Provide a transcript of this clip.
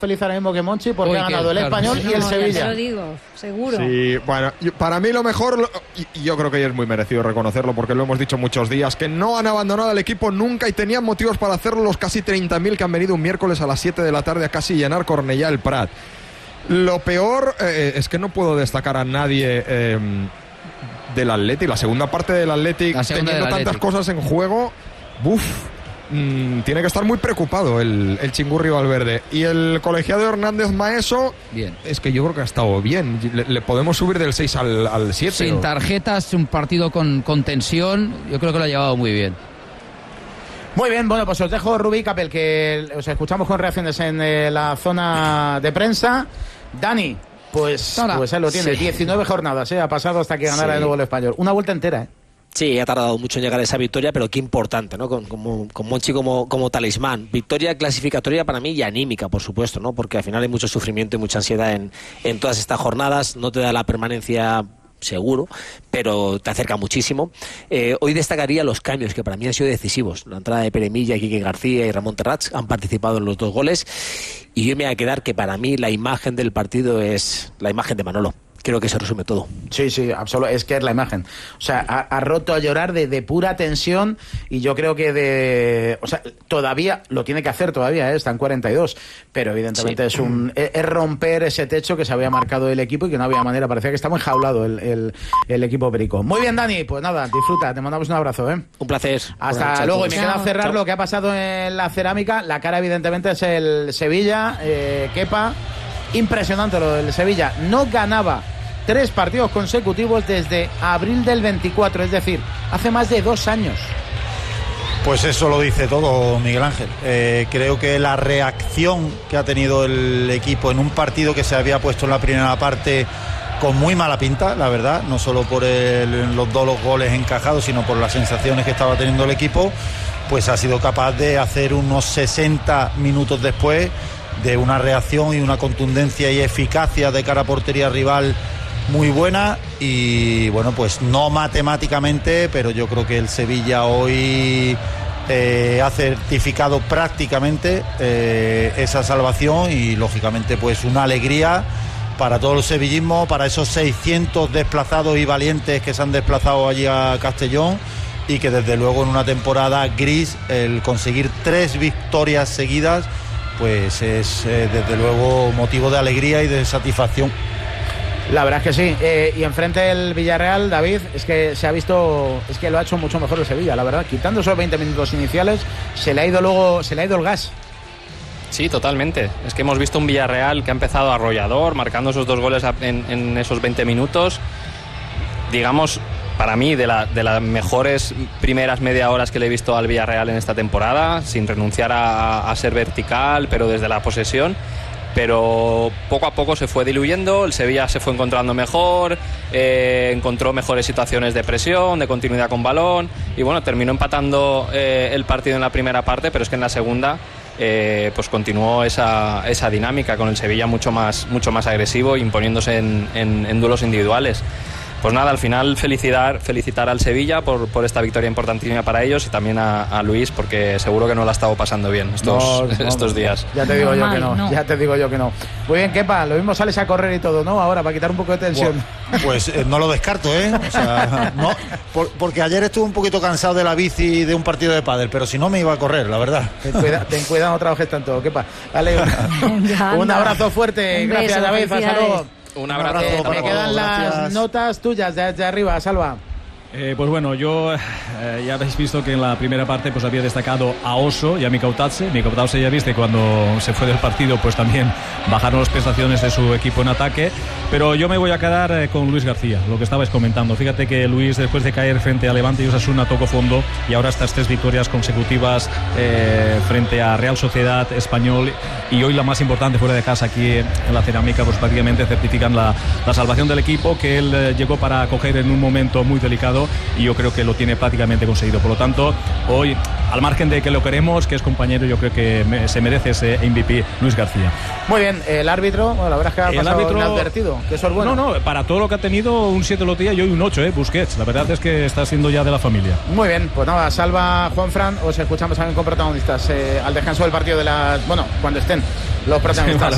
Feliz ahora mismo que Monchi porque ha ganado el Español y el Sevilla. Te lo digo, seguro. Sí, bueno, para mí lo mejor, y yo creo que es muy merecido reconocerlo porque lo hemos dicho muchos días, que no han abandonado al equipo nunca y tenían motivos para hacerlo los casi 30.000 que han venido un miércoles a las 7 de la tarde a casi llenar Cornellá el Prat. Lo peor es que no puedo destacar a nadie del Athletic, la segunda parte del Athletic, teniendo tantas cosas en juego, tiene que estar muy preocupado el Chingurri Valverde. Y el colegiado Hernández Maeso, bien. Es que yo creo que ha estado bien. Le podemos subir del 6 al 7. Sin tarjetas, un partido con tensión, yo creo que lo ha llevado muy bien. Muy bien, bueno, pues os dejo Rubí Capel, que os escuchamos con reacciones en la zona de prensa. Dani, pues él lo tiene, 19 jornadas, ha pasado hasta que ganara de nuevo el Español. Una vuelta entera, Sí, ha tardado mucho en llegar a esa victoria, pero qué importante, ¿no? Con Monchi como talismán. Victoria clasificatoria para mí y anímica, por supuesto, ¿no? Porque al final hay mucho sufrimiento y mucha ansiedad en todas estas jornadas. No te da la permanencia seguro, pero te acerca muchísimo. Hoy destacaría los cambios que para mí han sido decisivos. La entrada de Pere Milla, Quique García y Ramón Terrats han participado en los 2 goles. Y yo me voy a quedar que para mí la imagen del partido es la imagen de Manolo. Creo que se resume todo. Sí, absolutamente. Es que es la imagen. O sea, ha roto a llorar de pura tensión y yo creo que o sea, todavía lo tiene que hacer todavía, está en 42, pero evidentemente es romper ese techo que se había marcado el equipo y que no había manera. Parecía que estaba enjaulado el equipo perico. Muy bien, Dani, pues nada, disfruta, te mandamos un abrazo, Un placer. Hasta luego. Y me queda cerrar lo que ha pasado en la cerámica. La cara evidentemente es el Sevilla, Kepa. Impresionante lo del Sevilla. No ganaba 3 partidos consecutivos desde abril del 24, es decir, hace más de 2 años. Pues eso lo dice todo, Miguel Ángel. Creo que la reacción que ha tenido el equipo en un partido que se había puesto en la primera parte con muy mala pinta, la verdad, no solo por los 2 goles encajados, sino por las sensaciones que estaba teniendo el equipo, pues ha sido capaz de hacer unos 60 minutos después de una reacción y una contundencia y eficacia de cara a portería rival muy buena. Y bueno, pues no matemáticamente, pero yo creo que el Sevilla hoy ha certificado prácticamente esa salvación y lógicamente pues una alegría para todo el sevillismo, para esos 600 desplazados y valientes que se han desplazado allí a Castellón, y que desde luego en una temporada gris el conseguir 3 victorias seguidas pues es desde luego motivo de alegría y de satisfacción. La verdad es que sí. Y enfrente del Villarreal, David, es que se ha visto, es que lo ha hecho mucho mejor el Sevilla, la verdad. Quitando esos 20 minutos iniciales, se le ha ido el gas. Sí, totalmente. Es que hemos visto un Villarreal que ha empezado arrollador, marcando esos 2 goles en esos 20 minutos. Digamos, para mí, de las mejores primeras media horas que le he visto al Villarreal en esta temporada, sin renunciar a ser vertical, pero desde la posesión. Pero poco a poco se fue diluyendo, el Sevilla se fue encontrando mejor, encontró mejores situaciones de presión, de continuidad con balón, y bueno, terminó empatando el partido en la primera parte, pero es que en la segunda pues continuó esa dinámica con el Sevilla mucho más agresivo, imponiéndose en duelos individuales. Pues nada, al final felicitar al Sevilla por esta victoria importantísima para ellos, y también a Luis, porque seguro que no la ha estado pasando bien estos días. Ya te digo yo que no. Muy bien, Kepa, lo mismo sales a correr y todo, ¿no? Ahora, para quitar un poco de tensión. Pues no lo descarto, O sea, no, porque ayer estuve un poquito cansado de la bici de un partido de pádel, pero si no me iba a correr, la verdad. Ten cuidado, no trabajes tanto, Kepa. Dale, un abrazo fuerte. Gracias, David. Hasta luego. Un abrazo. Me quedan las notas tuyas de arriba, Salva. Pues bueno, yo ya habéis visto que en la primera parte pues había destacado a Oso y a Mikautadze. Mikautadze, ya viste, cuando se fue del partido pues también bajaron las prestaciones de su equipo en ataque, pero yo me voy a quedar con Luis García, lo que estabais comentando. Fíjate que Luis, después de caer frente a Levante y Osasuna, tocó fondo, y ahora estas 3 victorias consecutivas frente a Real Sociedad, Español, y hoy la más importante fuera de casa aquí en la Cerámica, pues prácticamente certifican la salvación del equipo que él llegó para coger en un momento muy delicado, y yo creo que lo tiene prácticamente conseguido. Por lo tanto, hoy, al margen de que lo queremos, que es compañero, yo creo que se merece ese MVP Luis García. Muy bien, el árbitro, bueno, la verdad es que ha pasado inadvertido, que eso es bueno. No, para todo lo que ha tenido, un 7 Lotilla y hoy un 8, Busquets. La verdad es que está siendo ya de la familia. Muy bien, pues nada, Salva, Juanfran, os escuchamos también con protagonistas al descanso del partido cuando estén los protagonistas.